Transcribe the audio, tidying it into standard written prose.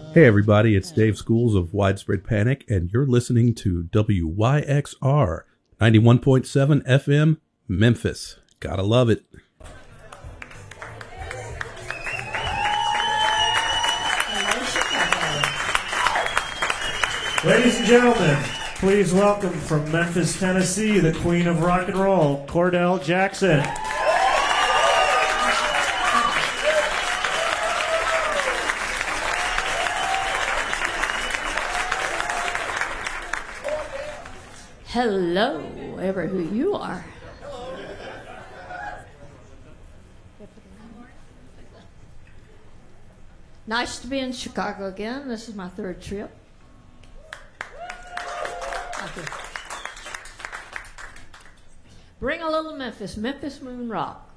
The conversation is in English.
Hey everybody, it's Dave Schools of Widespread Panic, and you're listening to WYXR 91.7 FM, Memphis. Gotta love it. Ladies and gentlemen, please welcome from Memphis, Tennessee, the Queen of Rock and Roll, Cordell Jackson. Hello, whoever who you are. Nice to be in Chicago again. This is my third trip. Bring a little Memphis Moon Rock.